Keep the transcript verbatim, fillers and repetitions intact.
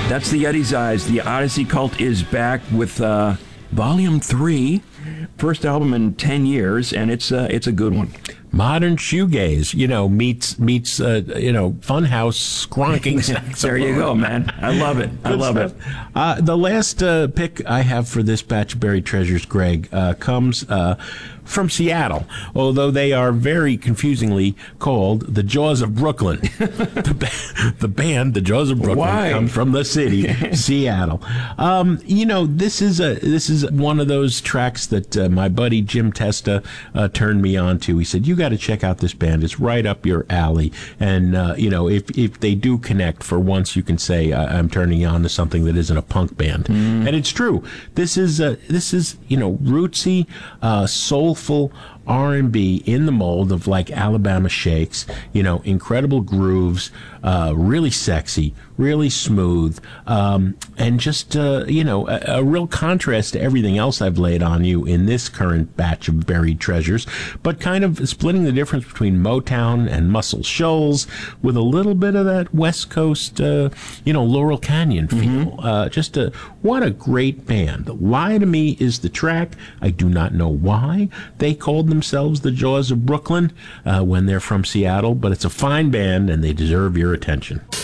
That's the Yeti's Eyes. The Odyssey Cult is back with uh, Volume three, first album in ten years, and it's uh, it's a good one. Modern shoegaze, you know, meets meets uh, you know, funhouse skronking saxophone. There you go, man. I love it. I Good love stuff. it. Uh, the last uh, pick I have for this batch of buried treasures, Greg, uh, comes uh, from Seattle, although they are very confusingly called the Jaws of Brooklyn. the, ba- the band, the Jaws of Brooklyn, Why? comes from the city, Seattle. Um, you know, this is a this is one of those tracks that uh, my buddy Jim Testa uh, turned me on to. He said, "You got to check out this band. It's right up your alley." And uh, you know, if if they do connect, for once, you can say, "I'm turning you on to something that isn't a punk band," mm. and it's true. This is uh, this is you know, rootsy, uh, soulful R and B in the mold of like Alabama Shakes, you know, incredible grooves, uh, really sexy, really smooth, um, and just, uh, you know, a, a real contrast to everything else I've laid on you in this current batch of buried treasures, but kind of splitting the difference between Motown and Muscle Shoals with a little bit of that West Coast, uh, you know, Laurel Canyon feel. Mm-hmm. Uh, just a, what a great band. Lie to Me is the track. I do not know why they called themselves the Jaws of Brooklyn uh, when they're from Seattle, but it's a fine band and they deserve your attention.